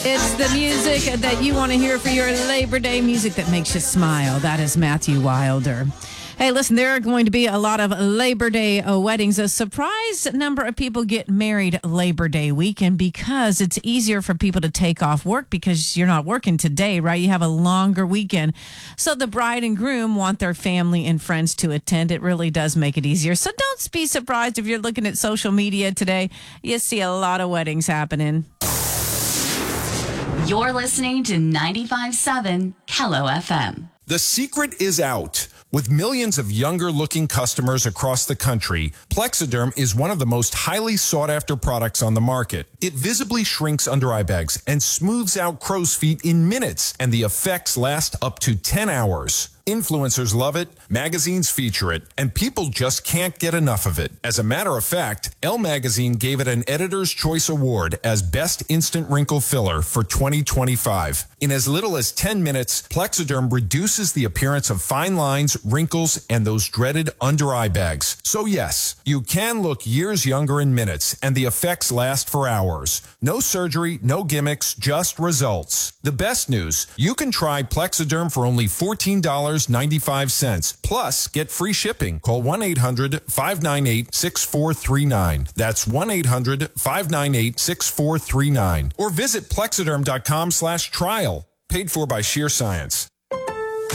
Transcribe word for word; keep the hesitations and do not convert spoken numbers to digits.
It's the music that you want to hear for your Labor Day, music that makes you smile. That is Matthew Wilder. Hey, listen, there are going to be a lot of Labor Day uh, weddings. A surprise number of people get married Labor Day weekend because it's easier for people to take off work because you're not working today, right? You have a longer weekend. So the bride and groom want their family and friends to attend. It really does make it easier. So don't be surprised if you're looking at social media today. You see a lot of weddings happening. You're listening to ninety-five point seven Kello F M. The secret is out. With millions of younger-looking customers across the country, Plexiderm is one of the most highly sought-after products on the market. It visibly shrinks under-eye bags and smooths out crow's feet in minutes, and the effects last up to ten hours. Influencers love it, magazines feature it, and people just can't get enough of it. As a matter of fact, Elle Magazine gave it an Editor's Choice Award as Best Instant Wrinkle Filler for twenty twenty-five. In as little as ten minutes, Plexiderm reduces the appearance of fine lines, wrinkles, and those dreaded under-eye bags. So yes, you can look years younger in minutes, and the effects last for hours. No surgery, no gimmicks, just results. The best news, you can try Plexiderm for only fourteen dollars and ninety-five cents. Plus, get free shipping. Call one eight hundred five nine eight six four three nine. That's one eight hundred five nine eight six four three nine. Or visit plexiderm dot com slash trial. Paid for by Sheer Science.